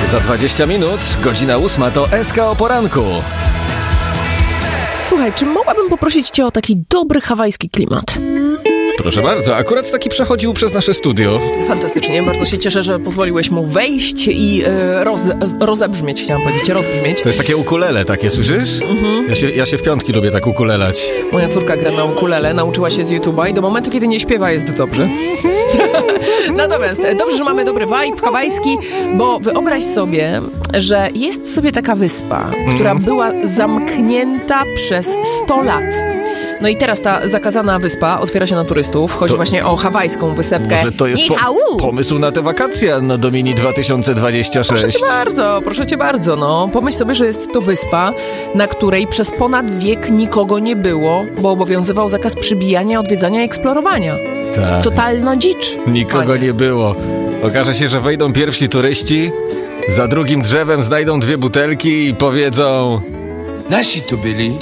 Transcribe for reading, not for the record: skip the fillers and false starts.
Za 20 minut, godzina 8 to SK o poranku. Słuchaj, czy mogłabym poprosić cię o taki dobry hawajski klimat? Proszę bardzo, akurat taki przechodził przez nasze studio. Fantastycznie, bardzo się cieszę, że pozwoliłeś mu wejść i rozebrzmieć, chciałam powiedzieć, rozbrzmieć. To jest takie ukulele, takie, słyszysz? Ja się w piątki lubię tak ukulelać. Moja córka gra na ukulele, nauczyła się z YouTube'a i do momentu, kiedy nie śpiewa, jest dobrze. Natomiast dobrze, że mamy dobry vibe hawajski, bo wyobraź sobie, że jest sobie taka wyspa, która była zamknięta przez 100 lat. No i teraz ta zakazana wyspa otwiera się na turystów. Chodzi właśnie o hawajską wysepkę. Może to jest pomysł na te wakacje na Domini 2026. Proszę cię bardzo, no. Pomyśl sobie, że jest to wyspa, na której przez ponad wiek nikogo nie było, bo obowiązywał zakaz przybijania, odwiedzania i eksplorowania. Tak. Totalna dzicz. Nikogo nie było. Okaże się, że wejdą pierwsi turyści, za drugim drzewem znajdą 2 butelki i powiedzą... Nasi tu byli.